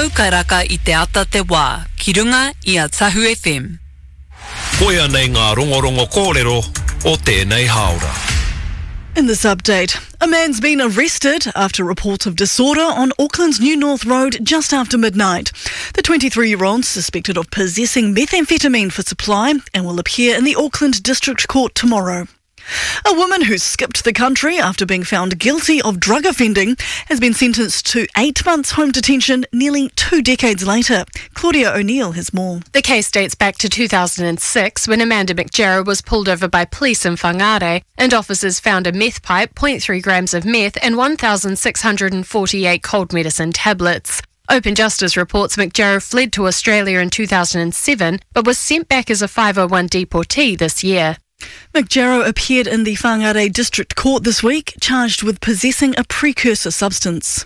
Aukairaka I te ata te wā, ki runga I a Tahu FM. Koia nei ngā rongorongo kōrero o tēnei haora. In this update, a man's been arrested after reports of disorder on Auckland's New North Road just after midnight. The 23-year-old suspected of possessing methamphetamine for supply and will appear in the Auckland District Court tomorrow. A woman who skipped the country after being found guilty of drug offending has been sentenced to 8 months home detention nearly 2 decades later. Claudia O'Neill has more. The case dates back to 2006 when Amanda McGarrow was pulled over by police in Whangarei and officers found a meth pipe, 0.3 grams of meth and 1,648 cold medicine tablets. Open Justice reports McGarrow fled to Australia in 2007 but was sent back as a 501 deportee this year. McGarrow appeared in the Whangarei District Court this week, charged with possessing a precursor substance.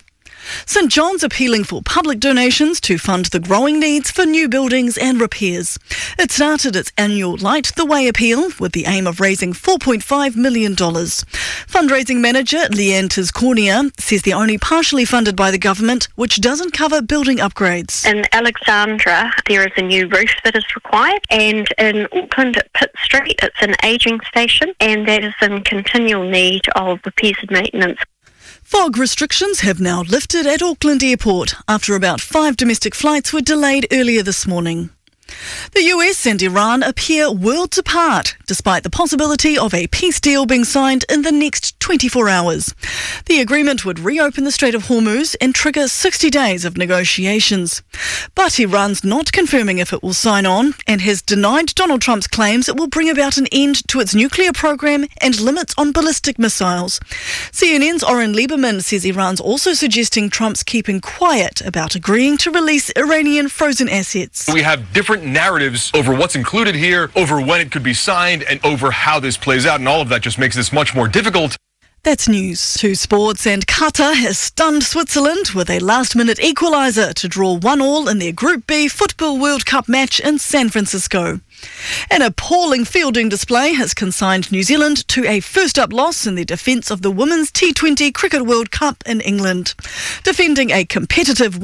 St John's appealing for public donations to fund the growing needs for new buildings and repairs. It started its annual Light the Way appeal with the aim of raising $4.5 million. Fundraising manager Leanne Tiscornia says they're only partially funded by the government, which doesn't cover building upgrades. In Alexandra, there is a new roof that is required, and in Auckland at Pitt Street, it's an ageing station, and that is in continual need of repairs and maintenance. Fog restrictions have now lifted at Auckland Airport after about 5 domestic flights were delayed earlier this morning. The US and Iran appear worlds apart, despite the possibility of a peace deal being signed in the next 24 hours. The agreement would reopen the Strait of Hormuz and trigger 60 days of negotiations. But Iran's not confirming if it will sign on and has denied Donald Trump's claims it will bring about an end to its nuclear program and limits on ballistic missiles. CNN's Oren Lieberman says Iran's also suggesting Trump's keeping quiet about agreeing to release Iranian frozen assets. We have different narratives over what's included here, over when it could be signed, and over how this plays out, and all of that just makes this much more difficult. That's news. To sports, and Qatar has stunned Switzerland with a last-minute equaliser to draw 1-1 in their Group B Football World Cup match in San Francisco. An appalling fielding display has consigned New Zealand to a first-up loss in their defence of the Women's T20 Cricket World Cup in England. Defending a competitive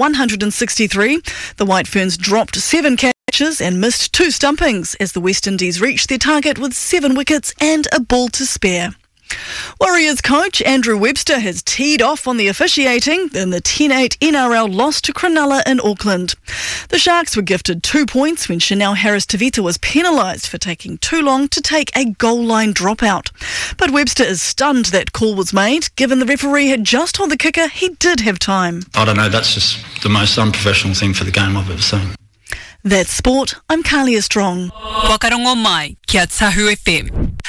163, the White Ferns dropped 7 catches and missed 2 stumpings as the West Indies reached their target with 7 wickets and a ball to spare. Warriors coach Andrew Webster has teed off on the officiating in the 10-8 NRL loss to Cronulla in Auckland. The Sharks were gifted 2 points when Chanel Harris-Tavita was penalised for taking too long to take a goal line dropout. But Webster is stunned that call was made, given the referee had just told the kicker he did have time. I don't know, that's just the most unprofessional thing for the game I've ever seen. That's sport. I'm Kalia Strong. Wakarongo mai, kia Tahu FM.